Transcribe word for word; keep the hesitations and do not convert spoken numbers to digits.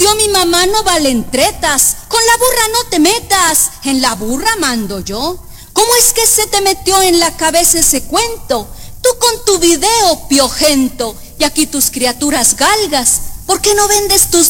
Tío, mi mamá no valen tretas. Con la burra no te metas. En la burra mando yo. ¿Cómo es que se te metió en la cabeza ese cuento? Tú con tu video, piojento, y aquí tus criaturas galgas. ¿Por qué no vendes tus